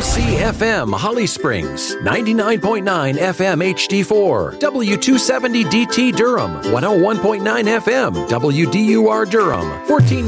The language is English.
WOCFM Holly Springs, 99.9 FM HD4, W270 DT Durham, 101.9 FM WDUR Durham, 14